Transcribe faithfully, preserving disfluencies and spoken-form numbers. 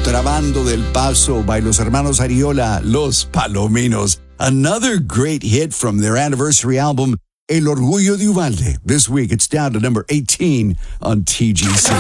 contrabando del Paso by los hermanos Ariola, Los Palominos. Another great hit from their anniversary album, El Orgullo de Uvalde. This week it's down to number eighteen on T G C.